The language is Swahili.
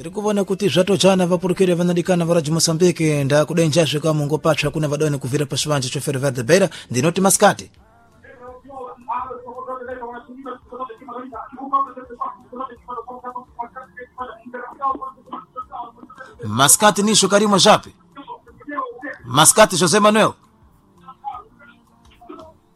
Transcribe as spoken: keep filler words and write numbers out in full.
Irikuvona kuti zvatochana vapurukire vanadikana varaji Mosambike nda kudenjaswe kama mungo pacha kuna vadone kuvira pasvanje chofere verde beira ndinoti maskati. Maskati nisho Karimo Japi. Maskati Jose Manuel.